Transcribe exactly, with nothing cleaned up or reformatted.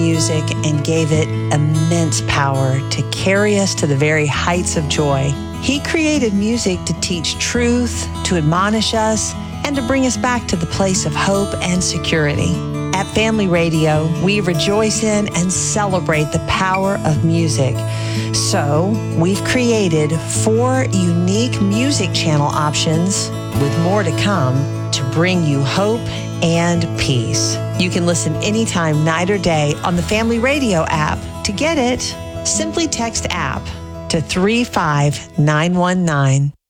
music and gave it immense power to carry us to the very heights of joy. He created music to teach truth, to admonish us, and to bring us back to the place of hope and security. At Family Radio, we rejoice in and celebrate the power of music. So, we've created four unique music channel options, with more to come, to bring you hope and peace. You can listen anytime, night or day, on the Family Radio app. To get it, simply text app to three five nine one nine.